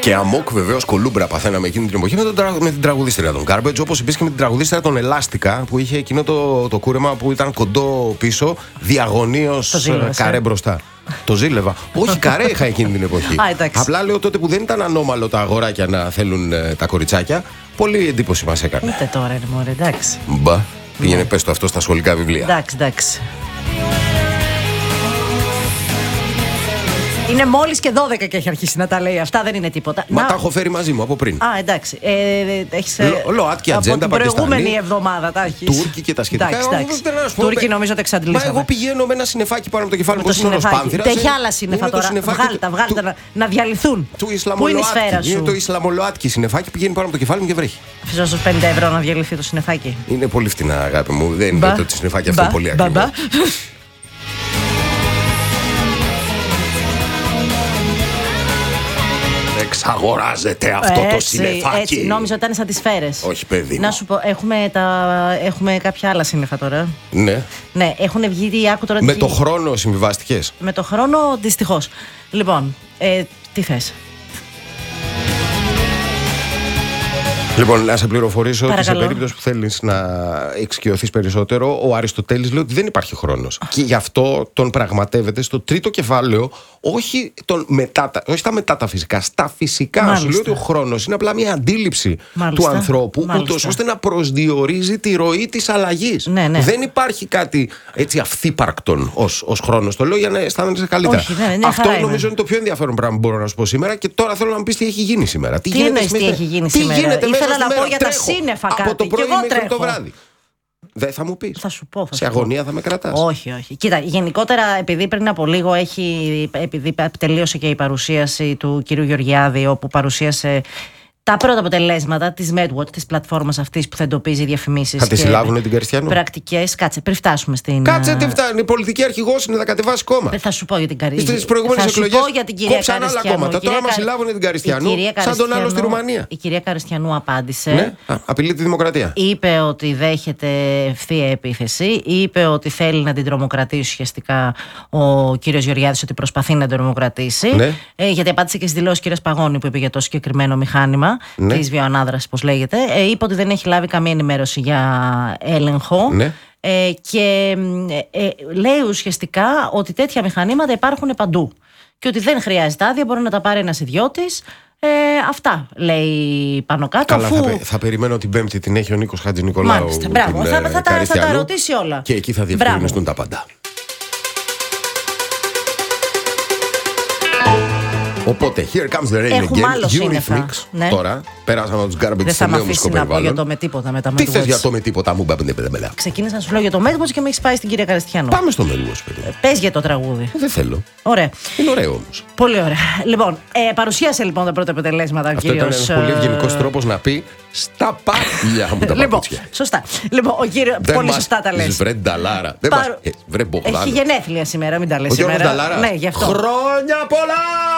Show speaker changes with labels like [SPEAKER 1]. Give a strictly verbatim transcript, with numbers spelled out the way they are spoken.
[SPEAKER 1] Και αμόκ βεβαίως κολούμπρα παθαίναμε εκείνη την εποχή με, τον, με την τραγουδίστρια των Garbage, όπως επίσης και με την τραγουδίστρια των Ελάστικα, που είχε εκείνο το, το κούρεμα που ήταν κοντό πίσω, διαγωνίως καρέ μπροστά. Το ζήλευα. Όχι, καρέ είχα εκείνη την εποχή.
[SPEAKER 2] Α,
[SPEAKER 1] απλά λέω τότε που δεν ήταν ανώμαλο τα αγοράκια να θέλουν ε, τα κοριτσάκια. Πολύ εντύπωση μας έκανε.
[SPEAKER 2] Ούτε τώρα είναι μωρέ, εντάξει.
[SPEAKER 1] Μπα, πήγαινε πες το αυτό στα σχολικά βιβλία.
[SPEAKER 2] Εντάξει, εντάξει. Είναι μόλις και δώδεκα και έχει αρχίσει να τα λέει. Αυτά δεν είναι τίποτα.
[SPEAKER 1] Μα
[SPEAKER 2] να...
[SPEAKER 1] τα έχω φέρει μαζί μου από πριν.
[SPEAKER 2] Α, εντάξει. Ε, έχεις,
[SPEAKER 1] Λο, ΛΟΑΤΚΙ, ατζέντα,
[SPEAKER 2] από την προηγούμενη εβδομάδα τα έχεις.
[SPEAKER 1] Τούρκοι και τα σχετικά.
[SPEAKER 2] Εντάξει, εντάξει. Τούρκοι νομίζω ότι εξαντλήσαμε.
[SPEAKER 1] Μα εγώ πηγαίνω με ένα συννεφάκι πάνω από το κεφάλι μου.
[SPEAKER 2] Το συννεφάκι. Τέχει άλλα σύννεφα τώρα. Βγάλτε, βγάλτε να, να διαλυθούν. Πού είναι η σφαίρα σου?
[SPEAKER 1] Είναι το Ισλαμολοάτκι συννεφάκι, πηγαίνει πάνω από το κεφάλι μου και βρέχει.
[SPEAKER 2] Αφήσω στους πενήντα ευρώ να διαλυθεί το συννεφάκι.
[SPEAKER 1] Είναι πολύ φτηνά, αγάπη μου. Δεν είναι το συννεφάκι αυτό πολύ ακριβό. Εξαγοράζεται αυτό
[SPEAKER 2] έτσι,
[SPEAKER 1] το συννεφάκι.
[SPEAKER 2] Έτσι, νόμιζα ότι ήταν σαν τις σφαίρες.
[SPEAKER 1] Όχι, παιδί.
[SPEAKER 2] Να σου πω, έχουμε, τα... έχουμε κάποια άλλα σύννεφα τώρα.
[SPEAKER 1] Ναι.
[SPEAKER 2] Ναι, έχουν βγει. Άκου τώρα.
[SPEAKER 1] Με
[SPEAKER 2] τι...
[SPEAKER 1] το χρόνο συμβιβάστηκες?
[SPEAKER 2] Με το χρόνο, δυστυχώς. Λοιπόν, ε, τι θες?
[SPEAKER 1] Λοιπόν, να σε πληροφορήσω
[SPEAKER 2] Παρακαλώ.
[SPEAKER 1] ότι σε περίπτωση που θέλεις να εξοικειωθείς περισσότερο, ο Αριστοτέλης λέει ότι δεν υπάρχει χρόνος. Και γι' αυτό τον πραγματεύεται στο τρίτο κεφάλαιο, όχι, τον μετά, όχι στα μετά τα φυσικά, στα φυσικά.
[SPEAKER 2] Μάλιστα.
[SPEAKER 1] Σου λέει ότι ο χρόνος είναι απλά μια αντίληψη
[SPEAKER 2] Μάλιστα.
[SPEAKER 1] του ανθρώπου,
[SPEAKER 2] Μάλιστα.
[SPEAKER 1] ούτως ώστε να προσδιορίζει τη ροή της αλλαγής.
[SPEAKER 2] Ναι, ναι.
[SPEAKER 1] Δεν υπάρχει κάτι έτσι αυθύπαρκτον ως, ως χρόνος. Το λέω για να αισθάνεσαι καλύτερα.
[SPEAKER 2] Όχι, ναι, ναι,
[SPEAKER 1] αυτό
[SPEAKER 2] χαρά
[SPEAKER 1] νομίζω
[SPEAKER 2] είναι.
[SPEAKER 1] είναι το πιο ενδιαφέρον πράγμα που μπορώ να σου πω σήμερα. Και τώρα θέλω να μου πεις τι έχει γίνει σήμερα.
[SPEAKER 2] Τι εννοείς τι έχει γίνει σήμερα?
[SPEAKER 1] Γίνεται
[SPEAKER 2] Ήθελα
[SPEAKER 1] μέσα
[SPEAKER 2] να
[SPEAKER 1] στη
[SPEAKER 2] πω
[SPEAKER 1] μέρα.
[SPEAKER 2] για τα
[SPEAKER 1] Τρέχω.
[SPEAKER 2] σύννεφα
[SPEAKER 1] Από
[SPEAKER 2] κάτι.
[SPEAKER 1] το πρωί
[SPEAKER 2] και εγώ
[SPEAKER 1] μέχρι
[SPEAKER 2] τρέχω.
[SPEAKER 1] το βράδυ. Δεν θα μου πεις.
[SPEAKER 2] Θα σου πω. Θα
[SPEAKER 1] Σε
[SPEAKER 2] σου πω.
[SPEAKER 1] αγωνία θα με κρατάς?
[SPEAKER 2] Όχι, όχι. Κοίτα, γενικότερα επειδή πριν από λίγο έχει, επειδή τελείωσε και η παρουσίαση του κυρίου Γεωργιάδη, όπου παρουσίασε τα πρώτα αποτελέσματα της MedWatch, της πλατφόρμας αυτής που θα εντοπίζει διαφημίσεις.
[SPEAKER 1] Θα τη συλλάβουνε την Καριστιανού?
[SPEAKER 2] Πρακτικές. Κάτσε, πριν φτάσουμε στην.
[SPEAKER 1] Κάτσε, τι φτάνει. Η πολιτική αρχηγός είναι, θα κατεβάσει κόμμα.
[SPEAKER 2] Θα σου πω για την Καριστιανού.
[SPEAKER 1] Στις προηγούμενες εκλογές κόψαν άλλα κόμματα. Τώρα μας
[SPEAKER 2] Καρι...
[SPEAKER 1] συλλάβουνε την Καριστιανού, σαν τον άλλο στη Ρουμανία.
[SPEAKER 2] Η κυρία Καριστιανού απάντησε.
[SPEAKER 1] Ναι, απειλεί τη δημοκρατία.
[SPEAKER 2] Είπε ότι δέχεται ευθεία επίθεση. Είπε ότι θέλει να την τρομοκρατήσει ουσιαστικά ο κύριος Γεωργιάδης, ότι προσπαθεί να την τρομοκρατήσει.
[SPEAKER 1] Ναι.
[SPEAKER 2] Ε, γιατί απάντησε και στις δηλώσεις κυρίας Παγώνη που είπε για το συγκεκριμένο μηχάνημα.
[SPEAKER 1] Ναι.
[SPEAKER 2] Της βιοανάδρασης, πώς λέγεται. Ε, είπε ότι δεν έχει λάβει καμία ενημέρωση για έλεγχο.
[SPEAKER 1] Ναι.
[SPEAKER 2] Ε, και ε, ε, λέει ουσιαστικά ότι τέτοια μηχανήματα υπάρχουν παντού. Και ότι δεν χρειάζεται άδεια, μπορεί να τα πάρει ένας ιδιώτης. Ε, αυτά λέει πάνω κάτω.
[SPEAKER 1] Καλά,
[SPEAKER 2] αφού...
[SPEAKER 1] θα, πε, θα περιμένω την Πέμπτη, την έχει ο Νίκος Χατζηνικολάου.
[SPEAKER 2] Μάλιστα, μπράβο.
[SPEAKER 1] Την,
[SPEAKER 2] θα,
[SPEAKER 1] ε,
[SPEAKER 2] θα, θα, θα τα ρωτήσει όλα.
[SPEAKER 1] Και εκεί θα διευκρινιστούν τα πάντα. Οπότε, here comes the rain
[SPEAKER 2] Έχουμε
[SPEAKER 1] again.
[SPEAKER 2] άλλο σύννεφα.
[SPEAKER 1] Ναι. Τώρα, πέρασαμε από τους Garbage
[SPEAKER 2] δεν
[SPEAKER 1] στο
[SPEAKER 2] θα με
[SPEAKER 1] νέο
[SPEAKER 2] αφήσει
[SPEAKER 1] μουσικό
[SPEAKER 2] να πω για
[SPEAKER 1] περιβάλλον.
[SPEAKER 2] το με τίποτα με τα
[SPEAKER 1] Τι θες
[SPEAKER 2] MedWatch.
[SPEAKER 1] για το με τίποτα μου, μπαμπνε πεδεμελά.
[SPEAKER 2] Ξεκίνησα να σου λέω για το MedWatch και με έχει πάει στην κυρία Καριστιανού.
[SPEAKER 1] Πάμε στο MedWatch, παιδί.
[SPEAKER 2] Ε, πες για το τραγούδι.
[SPEAKER 1] Δεν θέλω.
[SPEAKER 2] Ωραία.
[SPEAKER 1] Είναι ωραίο όμως.
[SPEAKER 2] Πολύ ωραία. Λοιπόν, ε, παρουσίασε λοιπόν τα πρώτα αποτελέσματα ο
[SPEAKER 1] Αυτό
[SPEAKER 2] κύριος.
[SPEAKER 1] ήταν ένας πολύ ευγενικός τρόπος να πει στα πάτια μου τα
[SPEAKER 2] Λοιπόν,
[SPEAKER 1] παπούτσια.
[SPEAKER 2] σωστά. Λοιπόν, ο κύριος. Πολύ σωστά τα λες.
[SPEAKER 1] Βρε Νταλάρα. Δεν
[SPEAKER 2] Παρ...
[SPEAKER 1] μας... ε, βρε Μπογδάνο.
[SPEAKER 2] Έχει γενέθλια σήμερα, μην τα λες
[SPEAKER 1] Ο Γιώργος
[SPEAKER 2] σήμερα.
[SPEAKER 1] Νταλάρα.
[SPEAKER 2] Ναι, γι' αυτό.
[SPEAKER 1] Χρόνια πολλά!